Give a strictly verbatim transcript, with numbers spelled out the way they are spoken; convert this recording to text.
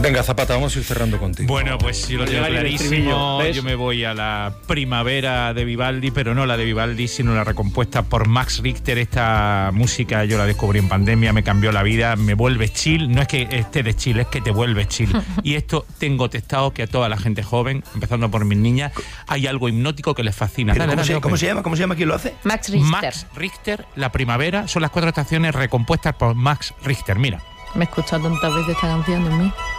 Venga, Zapata, vamos a ir cerrando contigo. Bueno, pues yo lo tengo clarísimo. Yo me voy a la primavera de Vivaldi, pero no la de Vivaldi, sino la recompuesta por Max Richter. Esta música yo la descubrí en pandemia, me cambió la vida, me vuelve chill. No es que esté de chill, es que te vuelve chill. Y esto tengo testado que a toda la gente joven, empezando por mis niñas, hay algo hipnótico que les fascina. Dale, ¿Cómo, dale, se, dale, ¿Cómo se llama? ¿Cómo se llama? ¿Quién lo hace? Max Richter. Max Richter, la primavera, son las cuatro estaciones recompuestas por Max Richter. Mira. Me he escuchado tantas veces esta canción, Dios mío.